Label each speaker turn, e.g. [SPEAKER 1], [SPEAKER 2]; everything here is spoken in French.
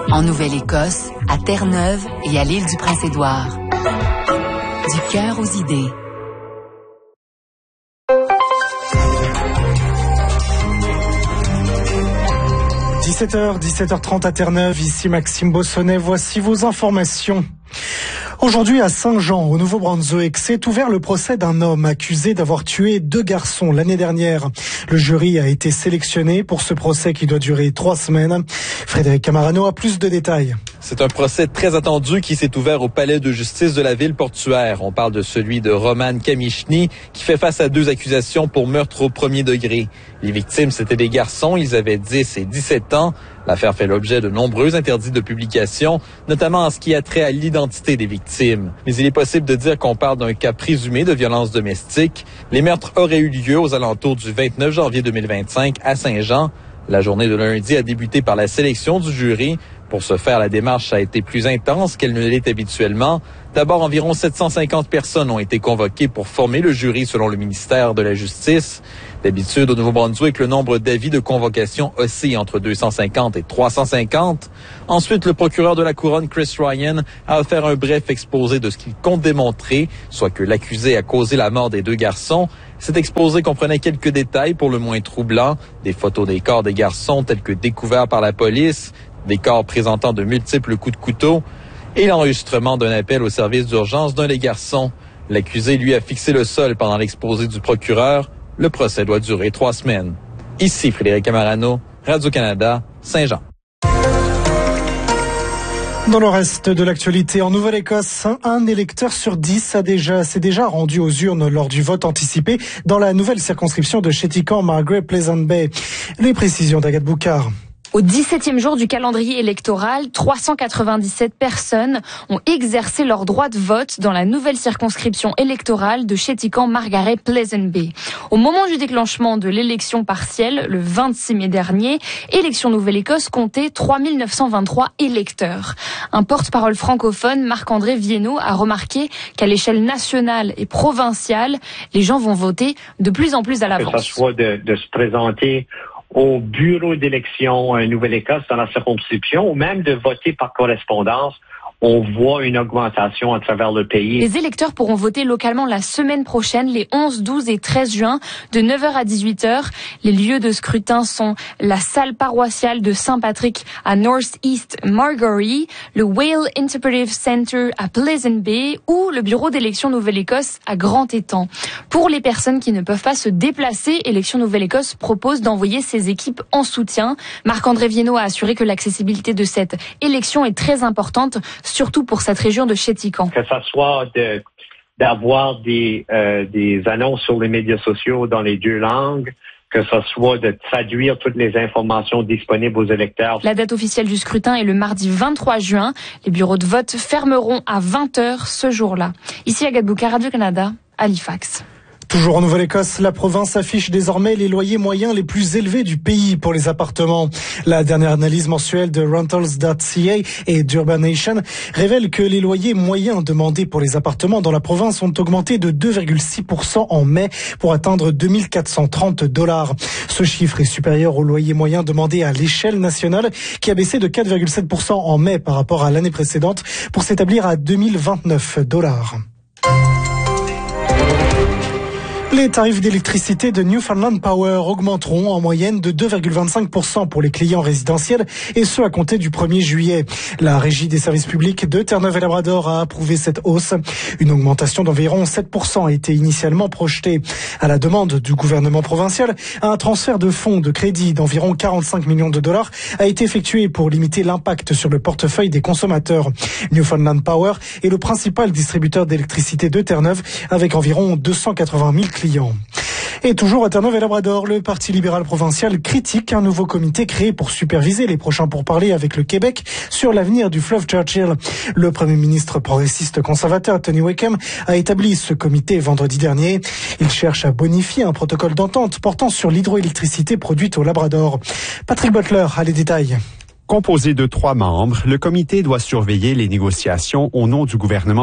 [SPEAKER 1] En Nouvelle-Écosse, à Terre-Neuve et à l'île du Prince-Édouard. Du cœur aux idées. «
[SPEAKER 2] 17h30 à Terre-Neuve, ici Maxime Bossonnet, voici vos informations. Aujourd'hui à Saint-Jean, au Nouveau-Brunswick, s'est ouvert le procès d'un homme accusé d'avoir tué 2 garçons l'année dernière. Le jury a été sélectionné pour ce procès qui doit durer 3 semaines. Frédéric Camarano a plus de détails.
[SPEAKER 3] C'est un procès très attendu qui s'est ouvert au palais de justice de la ville portuaire. On parle de celui de Roman Kamichny qui fait face à 2 accusations pour meurtre au premier degré. Les victimes, c'étaient des garçons, ils avaient 10 et 17 ans. L'affaire fait l'objet de nombreux interdits de publication, notamment en ce qui a trait à l'identité des victimes. Mais il est possible de dire qu'on parle d'un cas présumé de violence domestique. Les meurtres auraient eu lieu aux alentours du 29 janvier 2025 à Saint-Jean. La journée de lundi a débuté par la sélection du jury. Pour ce faire, la démarche a été plus intense qu'elle ne l'est habituellement. D'abord, environ 750 personnes ont été convoquées pour former le jury selon le ministère de la Justice. D'habitude, au Nouveau-Brunswick, le nombre d'avis de convocation oscille entre 250 et 350. Ensuite, le procureur de la Couronne, Chris Ryan, a offert un bref exposé de ce qu'il compte démontrer, soit que l'accusé a causé la mort des 2 garçons. Cet exposé comprenait quelques détails pour le moins troublants, des photos des corps des garçons tels que découverts par la police, des corps présentant de multiples coups de couteau et l'enregistrement d'un appel au service d'urgence d'un des garçons. L'accusé, lui, a fixé le sol pendant l'exposé du procureur. Le procès doit durer 3 semaines. Ici Frédéric Camarano, Radio-Canada, Saint-Jean.
[SPEAKER 2] Dans le reste de l'actualité, en Nouvelle-Écosse, un électeur sur 10 s'est déjà rendu aux urnes lors du vote anticipé dans la nouvelle circonscription de Chéticamp-Margaret-Pleasant Bay. Les précisions d'Agathe Boucard.
[SPEAKER 4] Au 17e jour du calendrier électoral, 397 personnes ont exercé leur droit de vote dans la nouvelle circonscription électorale de Chéticamp-Margaret-Pleasant Bay. Au moment du déclenchement de l'élection partielle, le 26 mai dernier, Élections Nouvelle-Écosse comptait 3923 électeurs. Un porte-parole francophone, Marc-André Viennot, a remarqué qu'à l'échelle nationale et provinciale, les gens vont voter de plus en plus à l'avance.
[SPEAKER 5] Que ça soit de se présenter au bureau d'élection Nouvelle-Écosse dans la circonscription ou même de voter par correspondance, on voit une augmentation à travers le pays.
[SPEAKER 4] Les électeurs pourront voter localement la semaine prochaine, les 11, 12 et 13 juin, de 9h à 18h. Les lieux de scrutin sont la salle paroissiale de Saint-Patrick à North East Margaree, le Whale Interpretive Center à Pleasant Bay ou le bureau d'élection Nouvelle-Écosse à Grand-Étang. Pour les personnes qui ne peuvent pas se déplacer, Élections Nouvelle-Écosse propose d'envoyer ses équipes en soutien. Marc-André Viennot a assuré que l'accessibilité de cette élection est très importante, surtout pour cette région de Chéticamp.
[SPEAKER 5] Que ça soit d'avoir des annonces sur les médias sociaux dans les 2 langues, que ce soit de traduire toutes les informations disponibles aux électeurs.
[SPEAKER 4] La date officielle du scrutin est le mardi 23 juin. Les bureaux de vote fermeront à 20h ce jour-là. Ici Agathe Boucard, Radio-Canada, Halifax.
[SPEAKER 2] Toujours en Nouvelle-Écosse, la province affiche désormais les loyers moyens les plus élevés du pays pour les appartements. La dernière analyse mensuelle de Rentals.ca et d'Urbanation révèle que les loyers moyens demandés pour les appartements dans la province ont augmenté de 2,6% en mai pour atteindre $2 430. Ce chiffre est supérieur au loyer moyen demandé à l'échelle nationale qui a baissé de 4,7% en mai par rapport à l'année précédente pour s'établir à $2 029. Les tarifs d'électricité de Newfoundland Power augmenteront en moyenne de 2,25% pour les clients résidentiels et ce à compter du 1er juillet. La Régie des services publics de Terre-Neuve et Labrador a approuvé cette hausse. Une augmentation d'environ 7% a été initialement projetée. À la demande du gouvernement provincial, un transfert de fonds de crédit d'environ $45 millions a été effectué pour limiter l'impact sur le portefeuille des consommateurs. Newfoundland Power est le principal distributeur d'électricité de Terre-Neuve avec environ 280 000 clients. Et toujours à Terre-Neuve et Labrador, le Parti libéral provincial critique un nouveau comité créé pour superviser les prochains pourparlers avec le Québec sur l'avenir du fleuve Churchill. Le Premier ministre progressiste conservateur Tony Wickham a établi ce comité vendredi dernier. Il cherche à bonifier un protocole d'entente portant sur l'hydroélectricité produite au Labrador. Patrick Butler a les détails.
[SPEAKER 6] Composé de 3 membres, le comité doit surveiller les négociations au nom du gouvernement